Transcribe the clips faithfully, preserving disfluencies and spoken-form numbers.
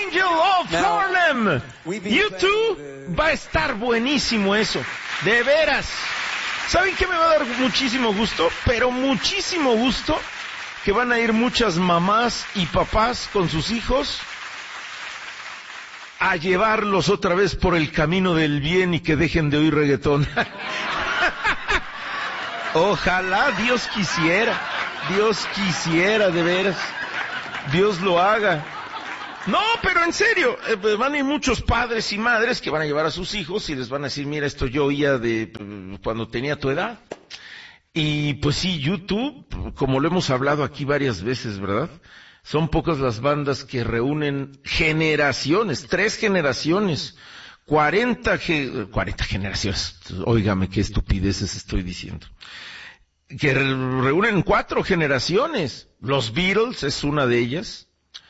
Angel of Harlem. YouTube va a estar buenísimo eso. De veras. ¿Saben qué me va a dar muchísimo gusto? Pero muchísimo gusto que van a ir muchas mamás y papás con sus hijos a llevarlos otra vez por el camino del bien y que dejen de oír reggaetón. Ojalá Dios quisiera, Dios quisiera de veras, Dios lo haga. No, pero en serio, eh, van a ir muchos padres y madres que van a llevar a sus hijos y les van a decir, mira, esto yo oía de eh, cuando tenía tu edad. Y pues sí, YouTube, como lo hemos hablado aquí varias veces, ¿verdad? Son pocas las bandas que reúnen generaciones, tres generaciones, cuarenta, ge- cuarenta generaciones, óigame qué estupideces estoy diciendo, que re- reúnen cuatro generaciones. Los Beatles es una de ellas,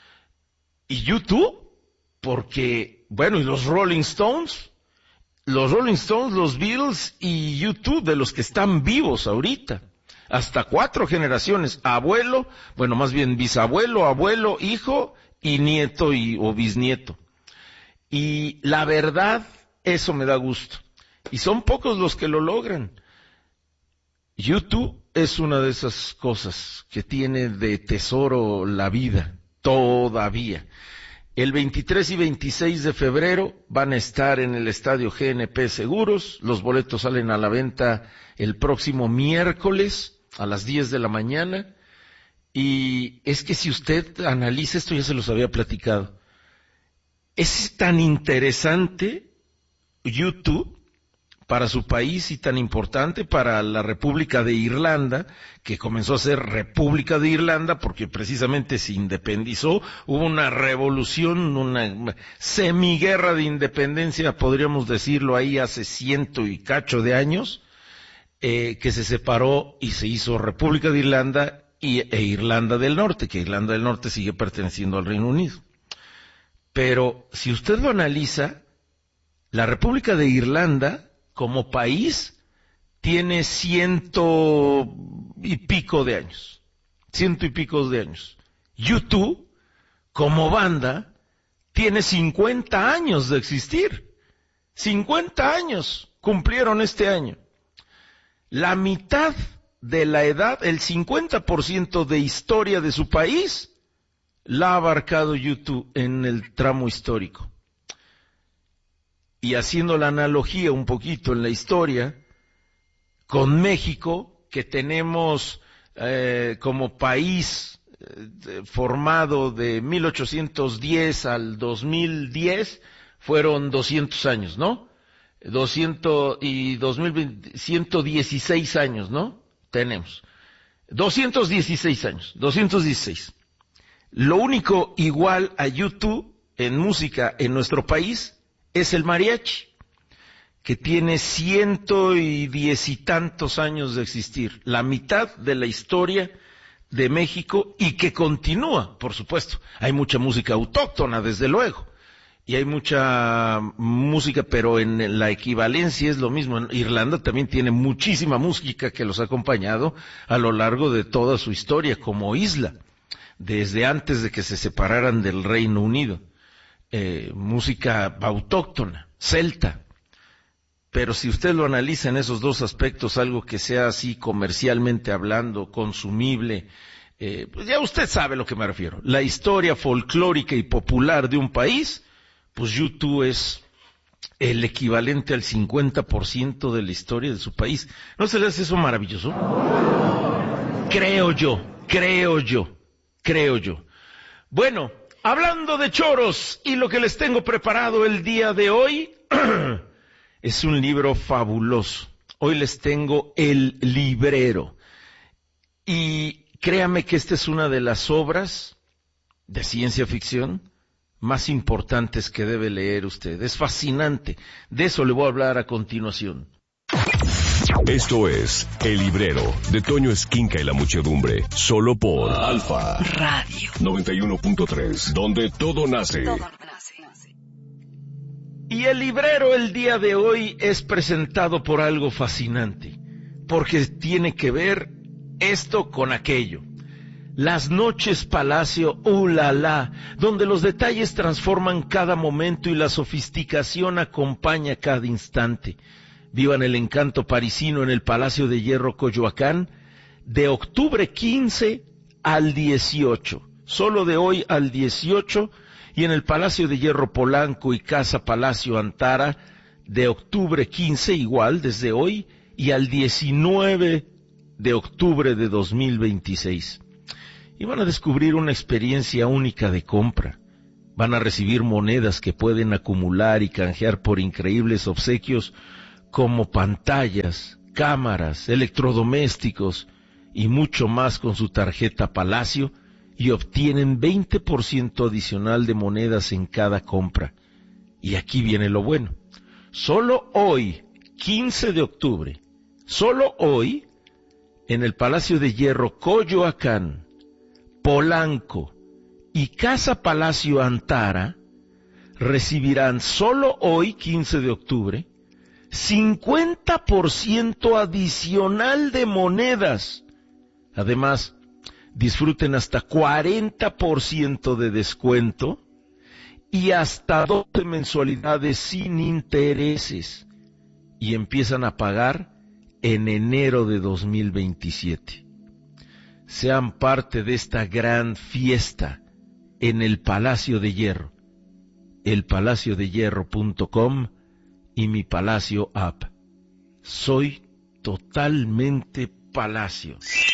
y YouTube, porque, bueno, y los Rolling Stones, los Rolling Stones, los Beatles y YouTube, de los que están vivos ahorita. Hasta cuatro generaciones, abuelo, bueno, más bien bisabuelo, abuelo, hijo y nieto y, o bisnieto. Y la verdad, eso me da gusto. Y son pocos los que lo logran. YouTube es una de esas cosas que tiene de tesoro la vida, todavía. El veintitrés y veintiséis de febrero van a estar en el estadio G N P Seguros. Los boletos salen a la venta el próximo miércoles a las diez de la mañana, y es que si usted analiza esto, ya se los había platicado, es tan interesante YouTube para su país y tan importante para la República de Irlanda, que comenzó a ser República de Irlanda porque precisamente se independizó, hubo una revolución, una semiguerra de independencia, podríamos decirlo ahí, hace ciento y cacho de años, Eh, que se separó y se hizo República de Irlanda y, e Irlanda del Norte, que Irlanda del Norte sigue perteneciendo al Reino Unido. Pero si usted lo analiza, la República de Irlanda como país tiene ciento y pico de años, ciento y pico de años. YouTube como banda tiene cincuenta años de existir, cincuenta años cumplieron este año. La mitad de la edad, el cincuenta por ciento de historia de su país, la ha abarcado YouTube en el tramo histórico. Y haciendo la analogía un poquito en la historia, con México, que tenemos eh, como país eh, formado de mil ochocientos diez al dos mil diez, fueron doscientos años, ¿no? doscientos y dos mil veinte, ciento dieciséis años, ¿no? Tenemos. doscientos dieciséis años, doscientos dieciséis. Lo único igual a YouTube en música en nuestro país es el mariachi, que tiene ciento y diez y tantos años de existir, la mitad de la historia de México, y que continúa, por supuesto. Hay mucha música autóctona, desde luego. Y hay mucha música, pero en la equivalencia es lo mismo. En Irlanda también tiene muchísima música que los ha acompañado a lo largo de toda su historia como isla, desde antes de que se separaran del Reino Unido. Eh, música autóctona, celta. Pero si usted lo analiza en esos dos aspectos, algo que sea así comercialmente hablando, consumible, eh, pues ya usted sabe a lo que me refiero. La historia folclórica y popular de un país, pues YouTube es el equivalente al cincuenta por ciento de la historia de su país. ¿No se le hace eso maravilloso? Creo yo, creo yo, creo yo. Bueno, hablando de choros y lo que les tengo preparado el día de hoy, es un libro fabuloso. Hoy les tengo El Librero. Y créame que esta es una de las obras de ciencia ficción más importantes que debe leer usted. Es fascinante. De eso le voy a hablar a continuación. Esto es El Librero, de Toño Esquinca y la Muchedumbre, solo por Alfa Radio noventa y uno punto tres, donde todo nace. Todo nace. Y El Librero el día de hoy es presentado por algo fascinante, porque tiene que ver esto con aquello. Las noches Palacio, ¡uh, la, la!, donde los detalles transforman cada momento y la sofisticación acompaña cada instante. Vivan el encanto parisino en el Palacio de Hierro Coyoacán, de octubre quince al dieciocho, solo de hoy al dieciocho, y en el Palacio de Hierro Polanco y Casa Palacio Antara, de octubre quince, igual, desde hoy, y al diecinueve de octubre de dos mil veintiséis. Y van a descubrir una experiencia única de compra. Van a recibir monedas que pueden acumular y canjear por increíbles obsequios como pantallas, cámaras, electrodomésticos y mucho más con su tarjeta Palacio, y obtienen veinte por ciento adicional de monedas en cada compra. Y aquí viene lo bueno. Solo hoy, quince de octubre, solo hoy, en el Palacio de Hierro Coyoacán, Polanco y Casa Palacio Antara, recibirán solo hoy, quince de octubre, cincuenta por ciento adicional de monedas. Además, disfruten hasta cuarenta por ciento de descuento y hasta doce mensualidades sin intereses. Y empiezan a pagar en enero de dos mil veintisiete. Sean parte de esta gran fiesta en el Palacio de Hierro, el palacio de hierro punto com y mi Palacio App. Soy totalmente Palacio.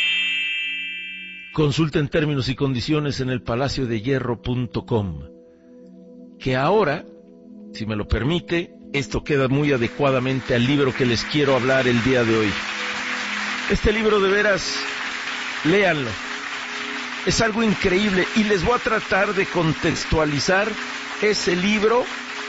Consulten términos y condiciones en el palacio de hierro punto com. Que ahora, si me lo permite, esto queda muy adecuadamente al libro que les quiero hablar el día de hoy. Este libro, de veras, léanlo. Es algo increíble y les voy a tratar de contextualizar ese libro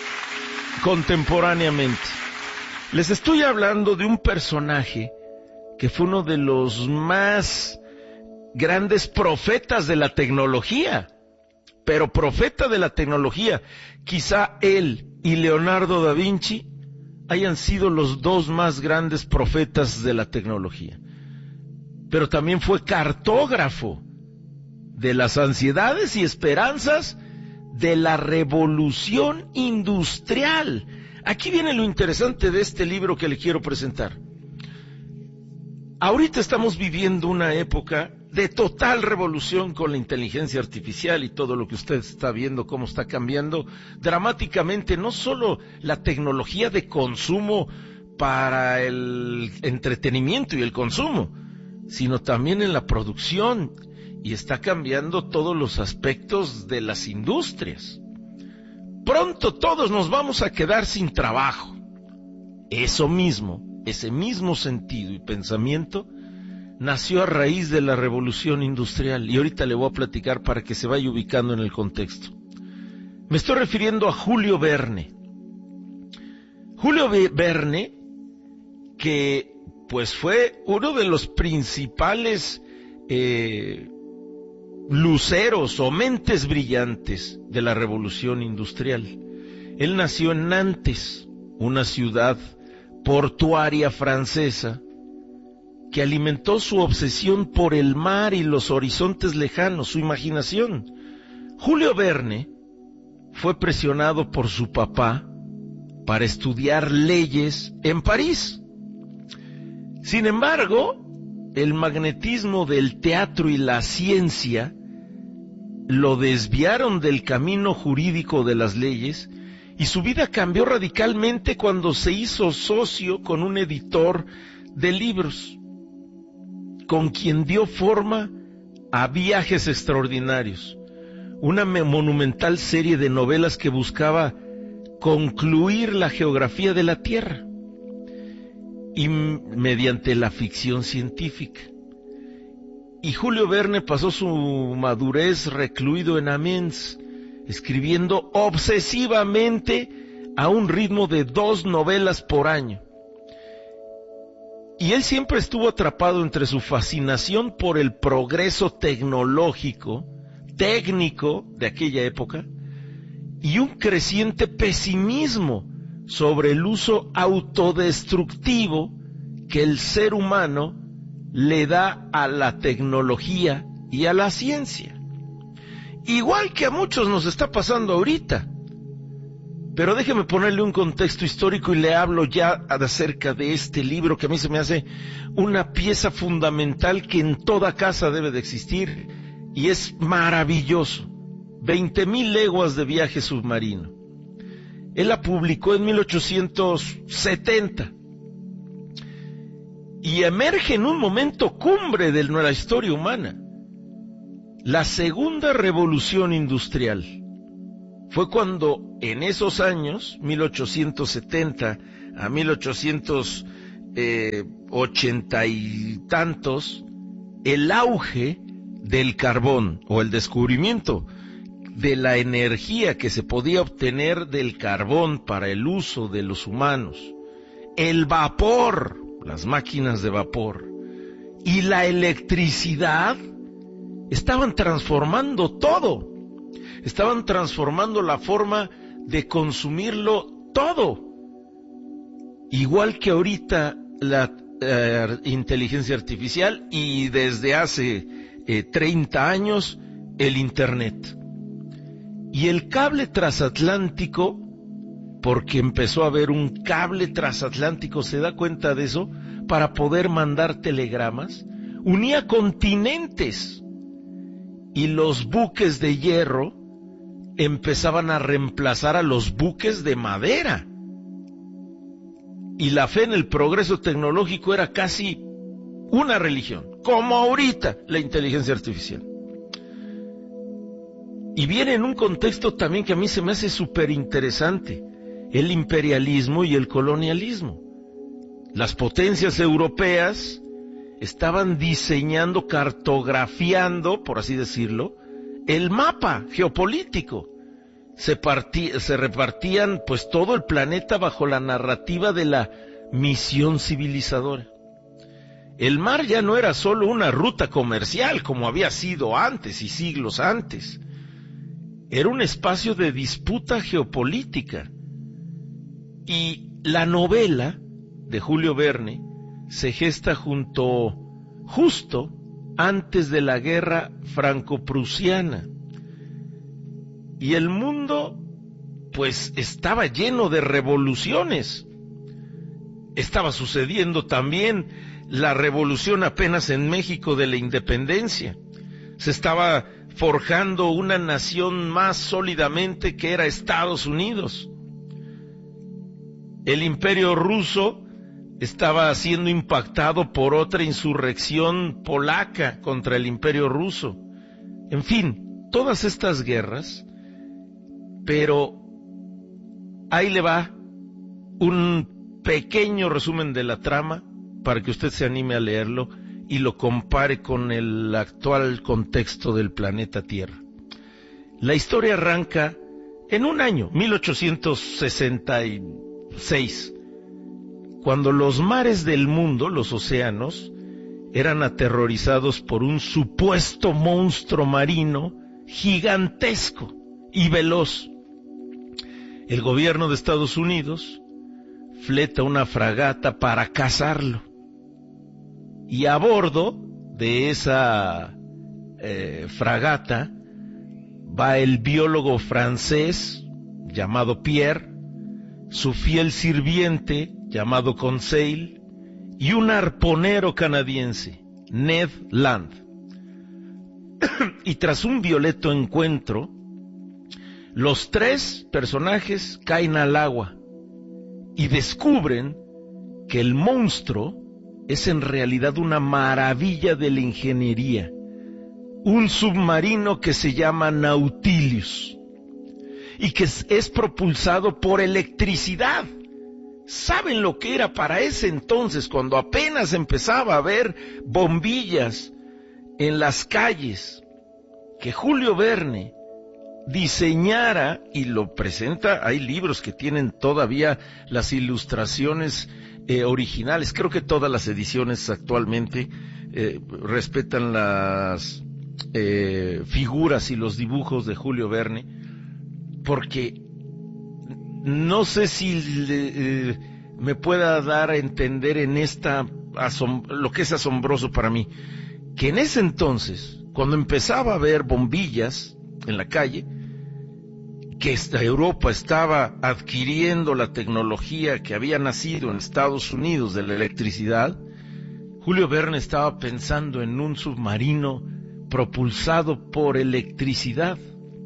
contemporáneamente. Les estoy hablando de un personaje que fue uno de los más grandes profetas de la tecnología, pero profeta de la tecnología. Quizá él y Leonardo da Vinci hayan sido los dos más grandes profetas de la tecnología. Pero también fue cartógrafo de las ansiedades y esperanzas de la revolución industrial. Aquí viene lo interesante de este libro que le quiero presentar. Ahorita estamos viviendo una época de total revolución con la inteligencia artificial y todo lo que usted está viendo, cómo está cambiando dramáticamente, no solo la tecnología de consumo para el entretenimiento y el consumo, sino también en la producción, y está cambiando todos los aspectos de las industrias. Pronto todos nos vamos a quedar sin trabajo. Eso mismo, ese mismo sentido y pensamiento nació a raíz de la revolución industrial, y ahorita le voy a platicar para que se vaya ubicando en el contexto. Me estoy refiriendo a Julio Verne. Julio Verne, que pues fue uno de los principales eh, luceros o mentes brillantes de la revolución industrial. Él nació en Nantes, una ciudad portuaria francesa, que alimentó su obsesión por el mar y los horizontes lejanos, su imaginación. Julio Verne fue presionado por su papá para estudiar leyes en París. Sin embargo, el magnetismo del teatro y la ciencia lo desviaron del camino jurídico de las leyes, y su vida cambió radicalmente cuando se hizo socio con un editor de libros, con quien dio forma a Viajes Extraordinarios, una monumental serie de novelas que buscaba concluir la geografía de la Tierra y mediante la ficción científica. Y Julio Verne pasó su madurez recluido en Amiens, escribiendo obsesivamente a un ritmo de dos novelas por año. Y él siempre estuvo atrapado entre su fascinación por el progreso tecnológico, técnico de aquella época, y un creciente pesimismo sobre el uso autodestructivo que el ser humano le da a la tecnología y a la ciencia. Igual que a muchos nos está pasando ahorita. Pero déjeme ponerle un contexto histórico y le hablo ya acerca de este libro que a mí se me hace una pieza fundamental que en toda casa debe de existir y es maravilloso. Veinte mil leguas de viaje submarino. Él la publicó en mil ochocientos setenta y emerge en un momento cumbre de la historia humana. La segunda revolución industrial. Fue cuando en esos años, mil ochocientos setenta a mil ochocientos ochenta y tantos, el auge del carbón o el descubrimiento de la energía que se podía obtener del carbón para el uso de los humanos, el vapor, las máquinas de vapor y la electricidad estaban transformando todo. Estaban transformando la forma de consumirlo todo. Igual que ahorita la eh, inteligencia artificial y desde hace eh, treinta años el Internet. Y el cable transatlántico, porque empezó a haber un cable transatlántico, ¿se da cuenta de eso? Para poder mandar telegramas, unía continentes. Y los buques de hierro empezaban a reemplazar a los buques de madera. Y la fe en el progreso tecnológico era casi una religión, como ahorita la inteligencia artificial. Y viene en un contexto también que a mí se me hace súper interesante, el imperialismo y el colonialismo. Las potencias europeas estaban diseñando, cartografiando, por así decirlo, el mapa geopolítico. Se, partí, se repartían pues todo el planeta bajo la narrativa de la misión civilizadora. El mar ya no era solo una ruta comercial como había sido antes y siglos antes. Era un espacio de disputa geopolítica. Y la novela de Julio Verne se gesta junto, justo antes de la guerra franco-prusiana. Y el mundo, pues, estaba lleno de revoluciones. Estaba sucediendo también la revolución apenas en México de la independencia. Se estaba forjando una nación más sólidamente que era Estados Unidos. El imperio ruso estaba siendo impactado por otra insurrección polaca contra el imperio ruso. En fin, todas estas guerras, pero ahí le va un pequeño resumen de la trama para que usted se anime a leerlo y lo compare con el actual contexto del planeta Tierra. La historia arranca en un año, mil ochocientos sesenta y seis, cuando los mares del mundo, los océanos, eran aterrorizados por un supuesto monstruo marino gigantesco y veloz. El gobierno de Estados Unidos fleta una fragata para cazarlo. Y a bordo de esa eh, fragata va el biólogo francés llamado Pierre, su fiel sirviente llamado Conseil y un arponero canadiense, Ned Land. Y tras un violento encuentro, los tres personajes caen al agua y descubren que el monstruo es en realidad una maravilla de la ingeniería, un submarino que se llama Nautilus y que es, es propulsado por electricidad. ¿Saben lo que era para ese entonces, cuando apenas empezaba a haber bombillas en las calles, que Julio Verne diseñara y lo presenta? Hay libros que tienen todavía las ilustraciones eh, originales. Creo que todas las ediciones actualmente eh, respetan las eh, figuras y los dibujos de Julio Verne, porque no sé si le, eh, me pueda dar a entender en esta asom- lo que es asombroso para mí, que en ese entonces, cuando empezaba a haber bombillas en la calle, que esta Europa estaba adquiriendo la tecnología que había nacido en Estados Unidos de la electricidad, Julio Verne estaba pensando en un submarino propulsado por electricidad.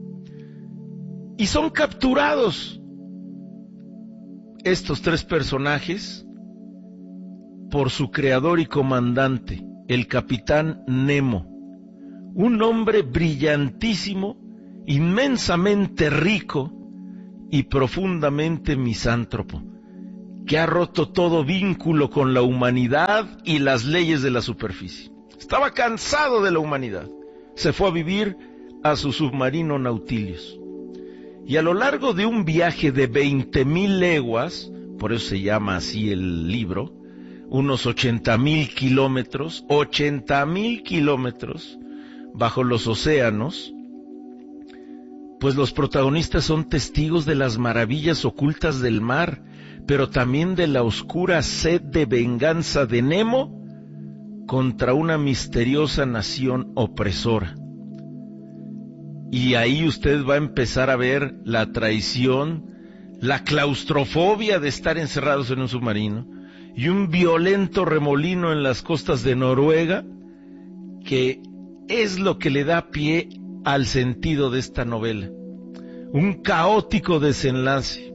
Y son capturados estos tres personajes por su creador y comandante, el capitán Nemo, un hombre brillantísimo, inmensamente rico y profundamente misántropo, que ha roto todo vínculo con la humanidad y las leyes de la superficie. Estaba cansado de la humanidad. Se fue a vivir a su submarino Nautilus. Y a lo largo de un viaje de veinte mil leguas, por eso se llama así el libro, unos ochenta mil kilómetros, ochenta mil kilómetros bajo los océanos, pues los protagonistas son testigos de las maravillas ocultas del mar, pero también de la oscura sed de venganza de Nemo contra una misteriosa nación opresora. Y ahí usted va a empezar a ver la traición, la claustrofobia de estar encerrados en un submarino y un violento remolino en las costas de Noruega, que es lo que le da pie al sentido de esta novela. Un caótico desenlace.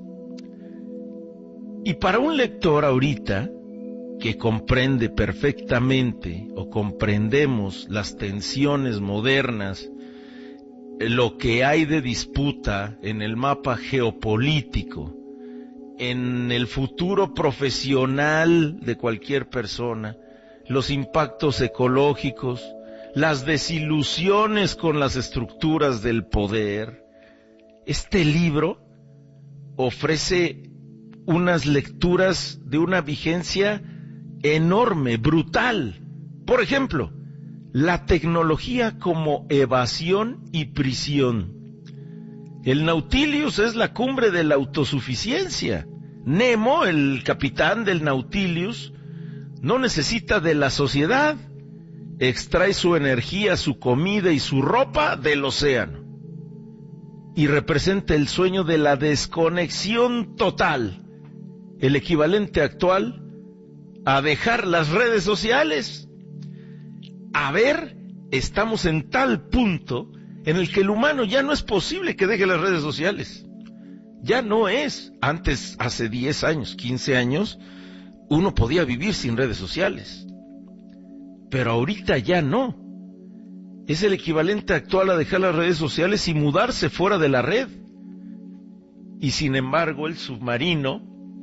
Y para un lector ahorita, que comprende perfectamente, o comprendemos las tensiones modernas, lo que hay de disputa en el mapa geopolítico, en el futuro profesional de cualquier persona, los impactos ecológicos, las desilusiones con las estructuras del poder, este libro ofrece unas lecturas de una vigencia enorme, brutal. Por ejemplo, la tecnología como evasión y prisión. El Nautilus es la cumbre de la autosuficiencia. Nemo, el capitán del Nautilus, no necesita de la sociedad. Extrae su energía, su comida y su ropa del océano. Y representa el sueño de la desconexión total, el equivalente actual a dejar las redes sociales. A ver, estamos en tal punto en el que el humano ya no es posible que deje las redes sociales. Ya no es. Antes, hace diez años, quince años, uno podía vivir sin redes sociales. Pero ahorita ya no. Es el equivalente actual a dejar las redes sociales y mudarse fuera de la red. Y sin embargo, el submarino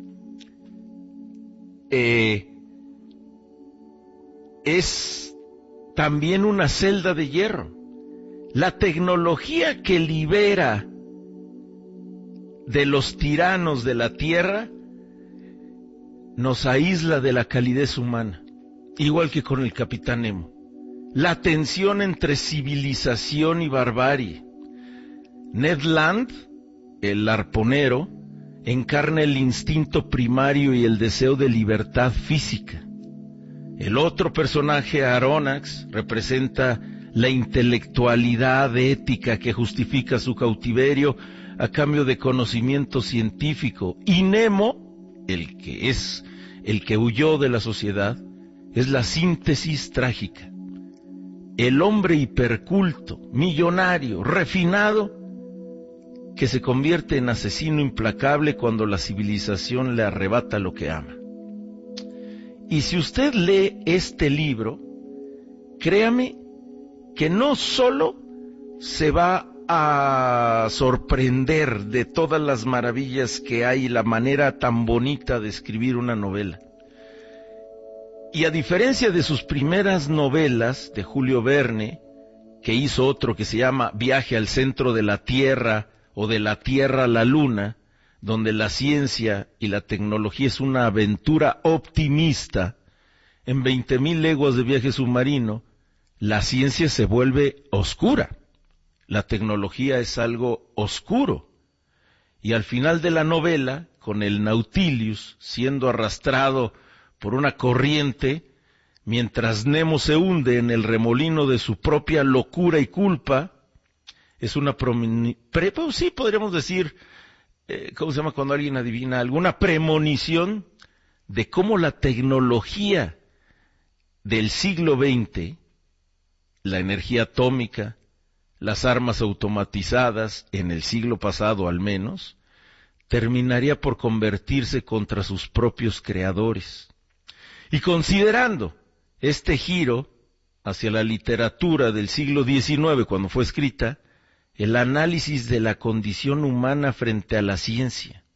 eh, es también una celda de hierro. La tecnología que libera de los tiranos de la tierra nos aísla de la calidez humana, igual que con el capitán Nemo. La tensión entre civilización y barbarie. Ned Land, el arponero, encarna el instinto primario y el deseo de libertad física. El otro personaje, Aronnax, representa la intelectualidad ética que justifica su cautiverio a cambio de conocimiento científico. Y Nemo, el que es el que huyó de la sociedad, es la síntesis trágica. El hombre hiperculto, millonario, refinado, que se convierte en asesino implacable cuando la civilización le arrebata lo que ama. Y si usted lee este libro, créame que no solo se va a sorprender de todas las maravillas que hay, la manera tan bonita de escribir una novela. Y a diferencia de sus primeras novelas de Julio Verne, que hizo otro que se llama Viaje al centro de la Tierra o de la Tierra a la Luna, donde la ciencia y la tecnología es una aventura optimista, en veinte mil leguas de viaje submarino, la ciencia se vuelve oscura. La tecnología es algo oscuro. Y al final de la novela, con el Nautilus siendo arrastrado por una corriente, mientras Nemo se hunde en el remolino de su propia locura y culpa, es una promini- pre, pues sí, podríamos decir, eh, ¿cómo se llama cuando alguien adivina? Alguna premonición de cómo la tecnología del siglo veinte, la energía atómica, las armas automatizadas, en el siglo pasado al menos, terminaría por convertirse contra sus propios creadores. Y considerando este giro hacia la literatura del siglo diecinueve, cuando fue escrita, el análisis de la condición humana frente a la ciencia,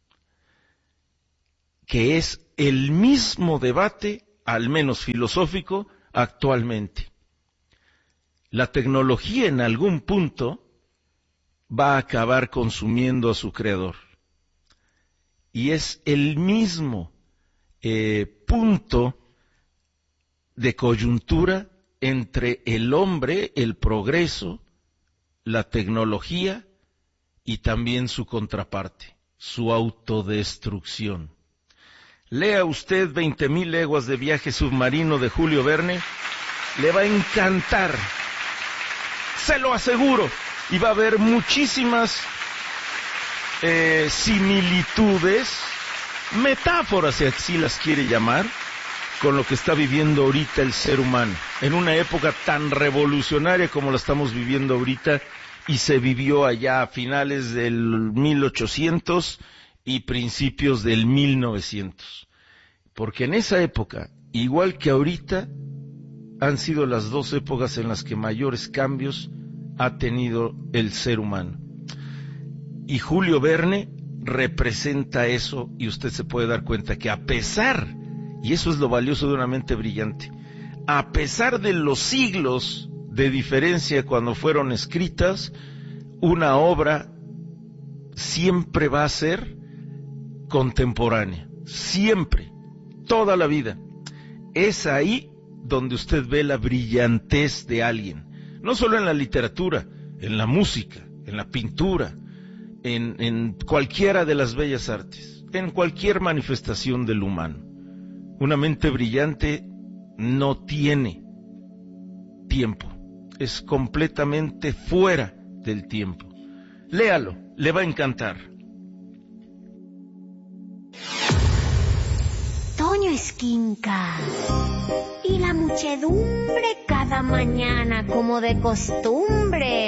que es el mismo debate, al menos filosófico, actualmente. La tecnología en algún punto va a acabar consumiendo a su creador. Y es el mismo eh, punto de coyuntura entre el hombre, el progreso, la tecnología y también su contraparte, su autodestrucción. Lea usted Veinte mil leguas de viaje submarino de Julio Verne, le va a encantar, se lo aseguro, y va a haber muchísimas eh, similitudes, metáforas, si así las quiere llamar, con lo que está viviendo ahorita el ser humano, en una época tan revolucionaria como la estamos viviendo ahorita, y se vivió allá a finales del mil ochocientos y principios del mil novecientos. Porque en esa época, igual que ahorita, han sido las dos épocas en las que mayores cambios ha tenido el ser humano. Y Julio Verne representa eso, y usted se puede dar cuenta que a pesar, y eso es lo valioso de una mente brillante, a pesar de los siglos de diferencia cuando fueron escritas, una obra siempre va a ser contemporánea, siempre, toda la vida. Es ahí donde usted ve la brillantez de alguien, no solo en la literatura, en la música, en la pintura, en, en cualquiera de las bellas artes, en cualquier manifestación del humano. Una mente brillante no tiene tiempo, es completamente fuera del tiempo. Léalo, le va a encantar. Toño Esquinca y la muchedumbre cada mañana como de costumbre